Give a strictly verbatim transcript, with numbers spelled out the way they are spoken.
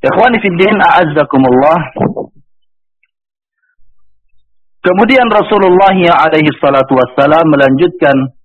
Ikhwani fiddin, a'azzakumullah. Kemudian Rasulullah alaihi salatu wassalam melanjutkan